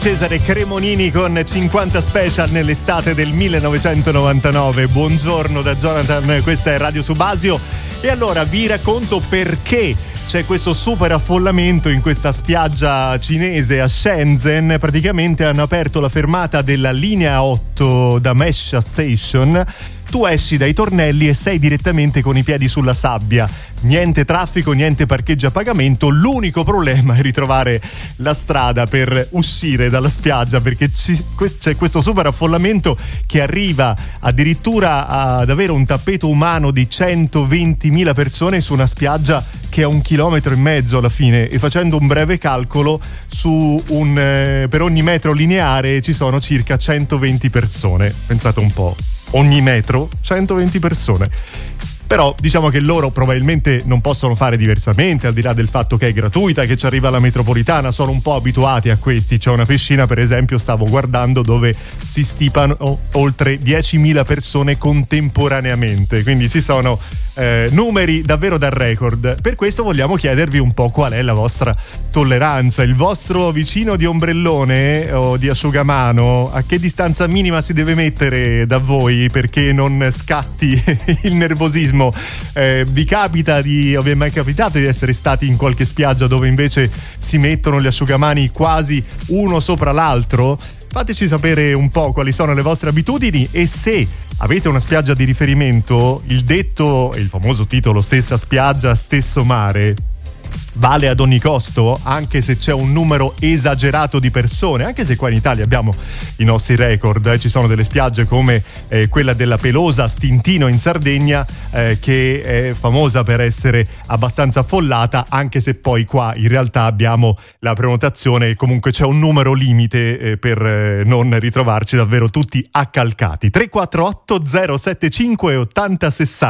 Cesare Cremonini con 50 Special nell'estate del 1999. Buongiorno da Jonathan, questa è Radio Subasio. E allora vi racconto perché c'è questo super affollamento in questa spiaggia cinese a Shenzhen. Praticamente hanno aperto la fermata della linea 8 da Mesha Station. Tu esci dai tornelli e sei direttamente con i piedi sulla sabbia. Niente traffico, niente parcheggio a pagamento. L'unico problema è ritrovare la strada per uscire dalla spiaggia, perché c'è questo super affollamento che arriva addirittura ad avere un tappeto umano di 120.000 persone su una spiaggia che è 1,5 chilometri alla fine, e facendo un breve calcolo per ogni metro lineare ci sono circa 120 persone. Pensate un po'. Ogni metro 120 persone. Però diciamo che loro probabilmente non possono fare diversamente, al di là del fatto che è gratuita, che ci arriva la metropolitana, sono un po' abituati a questi. C'è una piscina, per esempio, stavo guardando, dove si stipano oltre 10.000 persone contemporaneamente, quindi ci sono numeri davvero da record. Per questo vogliamo chiedervi un po' qual è la vostra tolleranza. Il vostro vicino di ombrellone o di asciugamano a che distanza minima si deve mettere da voi perché non scatti il nervosismo? Vi è mai capitato di essere stati in qualche spiaggia dove invece si mettono gli asciugamani quasi uno sopra l'altro? Fateci sapere un po' quali sono le vostre abitudini, e se avete una spiaggia di riferimento, il detto e il famoso titolo "stessa spiaggia, stesso mare" vale ad ogni costo, anche se c'è un numero esagerato di persone, anche se qua in Italia abbiamo i nostri record. Ci sono delle spiagge come quella della Pelosa a Stintino in Sardegna, che è famosa per essere abbastanza affollata, anche se poi qua in realtà abbiamo la prenotazione e comunque c'è un numero limite per non ritrovarci davvero tutti accalcati. 348 075 80 60.